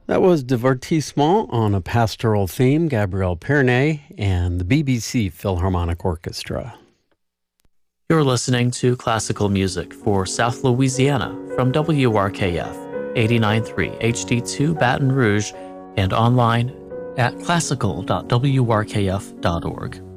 That was Divertissement on a pastoral theme, Gabrielle Pernet and the BBC Philharmonic Orchestra. You're listening to classical music for South Louisiana from WRKF 89.3 HD2 Baton Rouge and online at classical.wrkf.org.